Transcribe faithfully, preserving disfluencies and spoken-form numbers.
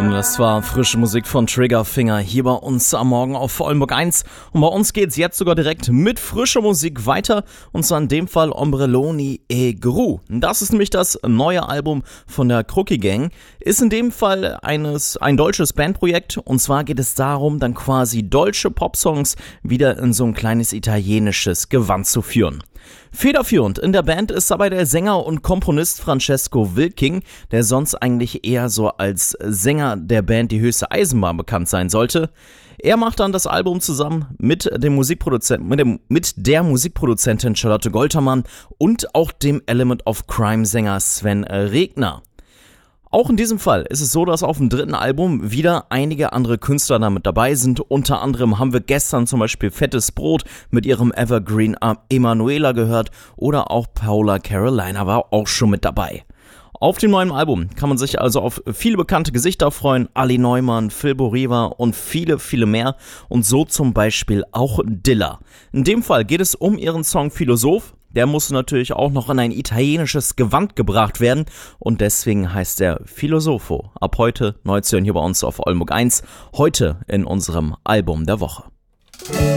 Das war frische Musik von Triggerfinger hier bei uns am Morgen auf Oldenburg eins. Und bei uns geht's jetzt sogar direkt mit frischer Musik weiter. Und zwar in dem Fall Ombrelloni e Gru. Das ist nämlich das neue Album von der Crookie Gang. Ist in dem Fall eines, ein deutsches Bandprojekt. Und zwar geht es darum, dann quasi deutsche Popsongs wieder in so ein kleines italienisches Gewand zu führen. Federführend in der Band ist dabei der Sänger und Komponist Francesco Wilking, der sonst eigentlich eher so als Sänger der Band Die Höchste Eisenbahn bekannt sein sollte. Er macht dann das Album zusammen mit dem Musikproduzenten, mit, dem, mit der Musikproduzentin Charlotte Goltermann und auch dem Element of Crime Sänger Sven Regner. Auch in diesem Fall ist es so, dass auf dem dritten Album wieder einige andere Künstler damit dabei sind. Unter anderem haben wir gestern zum Beispiel Fettes Brot mit ihrem Evergreen Emanuela gehört oder auch Paula Carolina war auch schon mit dabei. Auf dem neuen Album kann man sich also auf viele bekannte Gesichter freuen. Ali Neumann, Phil Boriva und viele, viele mehr. Und so zum Beispiel auch Dilla. In dem Fall geht es um ihren Song Philosoph. Der muss natürlich auch noch in ein italienisches Gewand gebracht werden und deswegen heißt er Filosofo. Ab heute neu zu hören hier bei uns auf Oldenburg eins, heute in unserem Album der Woche.